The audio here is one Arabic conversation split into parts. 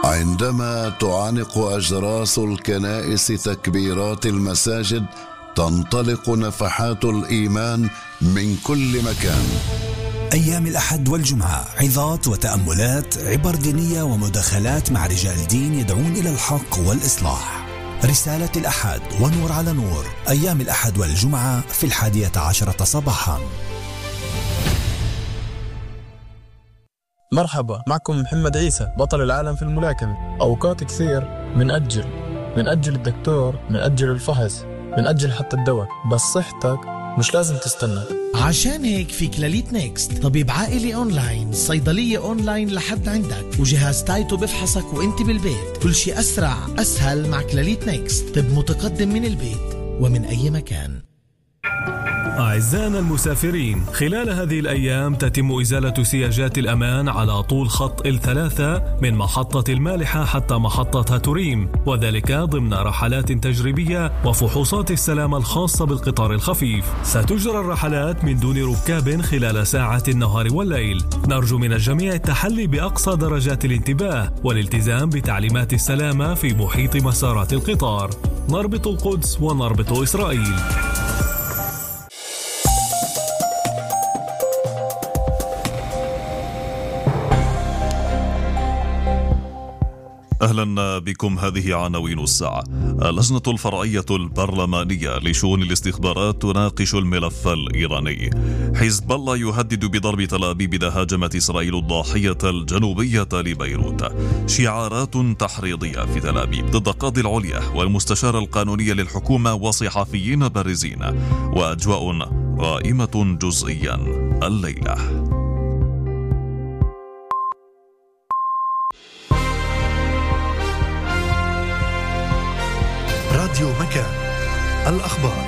عندما تعانق أجراس الكنائس تكبيرات المساجد، تنطلق نفحات الإيمان من كل مكان. أيام الأحد والجمعة عظات وتأملات، عبر دينية ومداخلات مع رجال دين يدعون إلى الحق والإصلاح. رسالة الأحد ونور على نور، أيام الأحد والجمعة في 11 صباحا. مرحبا، معكم محمد عيسى بطل العالم في الملاكمة. أوقات كثير من أجل الدكتور، من أجل الفحص، من أجل حتى الدواء، بس صحتك مش لازم تستنى. عشان هيك في كلاليت نيكست، طبيب عائلي أونلاين، صيدلية أونلاين لحد عندك، وجهاز تايتو بفحصك وانت بالبيت. كل شيء أسرع أسهل مع كلاليت نيكست، طب متقدم من البيت ومن أي مكان. أعزائنا المسافرين، خلال هذه الأيام تتم إزالة سياجات الأمان على طول خط ال3 من محطة المالحة حتى محطة هاتوريم، وذلك ضمن رحلات تجريبية وفحوصات السلامة الخاصة بالقطار الخفيف. ستجرى الرحلات من دون ركاب خلال ساعات النهار والليل. نرجو من الجميع التحلي بأقصى درجات الانتباه والالتزام بتعليمات السلامة في محيط مسارات القطار. نربط القدس ونربط إسرائيل. أهلا بكم. هذه عناوين الساعة. اللجنة الفرعية البرلمانية لشؤون الاستخبارات تناقش الملف الإيراني. حزب الله يهدد بضرب تل أبيب إذا هاجمت إسرائيل الضاحية الجنوبية لبيروت. شعارات تحريضية في تل أبيب ضد القاضي العليا والمستشار القانوني للحكومة وصحفيين بارزين. وأجواء غائمة جزئيا الليلة. راديو مكان، الأخبار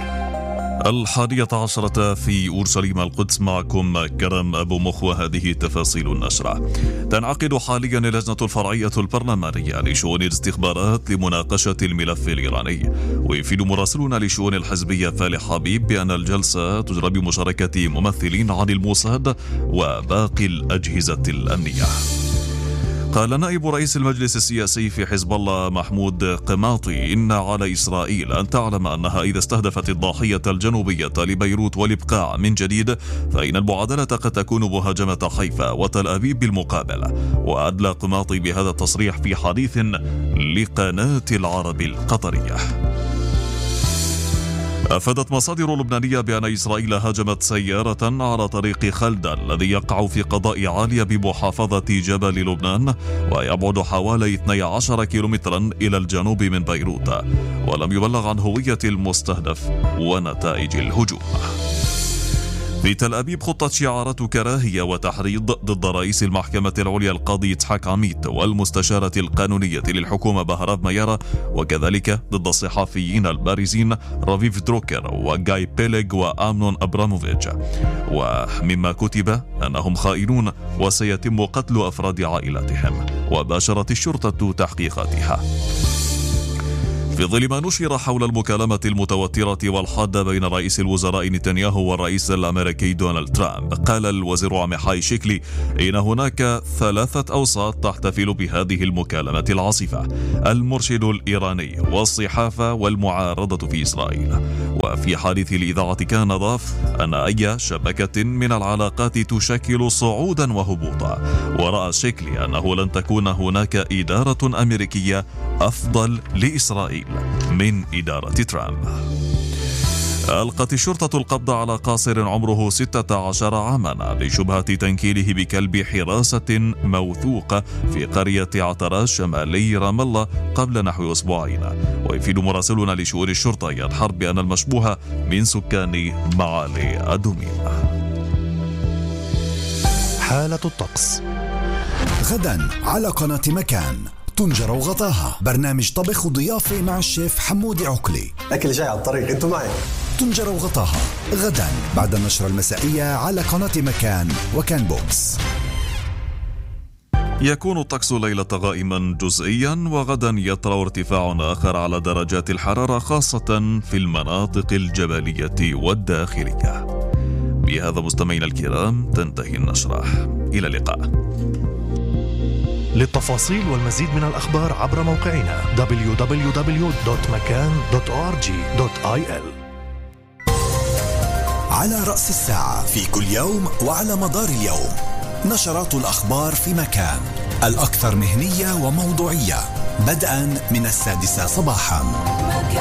11 في أورشليم القدس. معكم كرم أبو مخ، وهذه تفاصيل النشرة. تنعقد حاليا اللجنة الفرعية البرلمانية لشؤون الاستخبارات لمناقشة الملف الإيراني. ويفيد مراسلنا لشؤون الحزبية فالح حبيب بأن الجلسة تجرى بمشاركة ممثلين عن الموساد وباقي الأجهزة الأمنية. قال نائب رئيس المجلس السياسي في حزب الله محمود قماطي إن على إسرائيل أن تعلم أنها إذا استهدفت الضاحية الجنوبية لبيروت والإبقاع من جديد، فإن المعادلة قد تكون مهاجمة حيفا وتل أبيب بالمقابل. وأدلى قماطي بهذا التصريح في حديث لقناة العرب القطرية. أفادت مصادر لبنانية بأن إسرائيل هاجمت سيارة على طريق خلدان الذي يقع في قضاء عالية بمحافظة جبل لبنان، ويبعد حوالي 12 كيلومترا إلى الجنوب من بيروت، ولم يبلغ عن هوية المستهدف ونتائج الهجوم. في تل أبيب خطت شعارات كراهية وتحريض ضد رئيس المحكمة العليا القاضي يتحك عميد والمستشارة القانونية للحكومة بهراف ميارة، وكذلك ضد الصحفيين البارزين رافيف دروكر وغاي بيليغ وآمنون أبراموفيتش، ومما كتب أنهم خائنون وسيتم قتل أفراد عائلاتهم، وباشرت الشرطة تحقيقاتها. في ظل ما نشر حول المكالمة المتوترة والحادة بين رئيس الوزراء نتنياهو والرئيس الأمريكي دونالد ترامب، قال الوزير عميحاي شيكلي إن هناك 3 أوساط تحتفل بهذه المكالمة العاصفة: المرشد الإيراني والصحافة والمعارضة في إسرائيل. وفي حديث الإذاعة كان ضاف أن أي شبكة من العلاقات تشكل صعودا وهبوطا، ورأى شيكلي أنه لن تكون هناك إدارة أمريكية أفضل لإسرائيل من إدارة ترامب. ألقت الشرطة القبض على قاصر عمره 16 عاما بشبهة تنكيله بكلب حراسة موثوق في قرية عتراش شمالي رام الله قبل نحو أسبوعين. ويفيد مراسلنا لشؤون الشرطة يا الحرب بأن المشبوه من سكان معالي أدوميم. حالة الطقس غدا على قناة مكان. طنجرة وغطاها، برنامج طبخ وضيافة مع الشيف حمودي عقلي. أكل جاي على الطريق، أنتوا معي. طنجرة وغطاها غدا بعد النشرة المسائية على قناة مكان وكان بوكس. يكون الطقس ليلة غائما جزئيا، وغدا يطرأ ارتفاع آخر على درجات الحرارة خاصة في المناطق الجبلية والداخلية. بهذا مستمعينا الكرام تنتهي النشرة، إلى اللقاء. للتفاصيل والمزيد من الأخبار عبر موقعنا www.makan.org.il. على رأس الساعة في كل يوم وعلى مدار اليوم، نشرات الأخبار في مكان، الأكثر مهنية وموضوعية، بدءا من 6 صباحا.